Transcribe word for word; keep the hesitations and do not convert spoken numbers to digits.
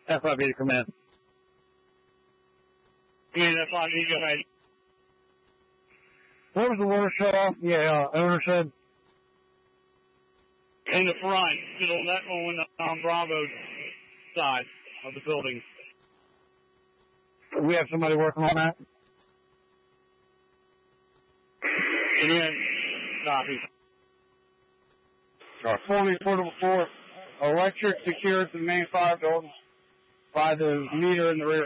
F I B to come in. Command F I B, go ahead. What was the water shut off? Yeah, uh, owner said. In the front, middle, that one on Bravo's side of the building. We have somebody working on that? Command, copy. Our forty portable four, electric secured to the main fire building by the meter in the rear.